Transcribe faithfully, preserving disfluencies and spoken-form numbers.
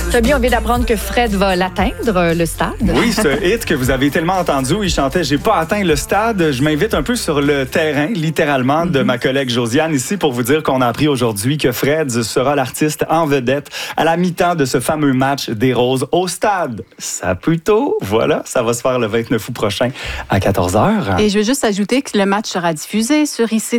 Fabien, on vient d'apprendre que Fred va l'atteindre, le stade. Oui, ce hit que vous avez tellement entendu où il chantait « J'ai pas atteint le stade », je m'invite un peu sur le terrain, littéralement, de ma collègue Josiane ici pour vous dire qu'on a appris aujourd'hui que Fred sera l'artiste en vedette à la mi-temps de ce fameux match des Roses au stade Saputo. Voilà, ça va se faire le vingt-neuf août prochain à quatorze heures. Et je veux juste ajouter que le match sera diffusé sur I C